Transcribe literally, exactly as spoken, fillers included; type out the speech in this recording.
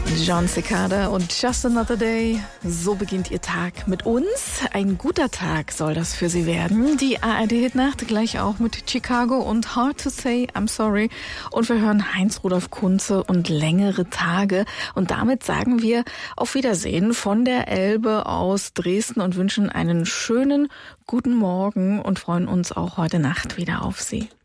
Jon Secada und Just Another Day. So beginnt Ihr Tag mit uns. Ein guter Tag soll das für Sie werden. Die A R D-Hitnacht gleich auch mit Chicago und Hard to Say I'm Sorry. Und wir hören Heinz-Rudolf Kunze und Längere Tage. Und damit sagen wir auf Wiedersehen von der Elbe aus Dresden und wünschen einen schönen guten Morgen und freuen uns auch heute Nacht wieder auf Sie.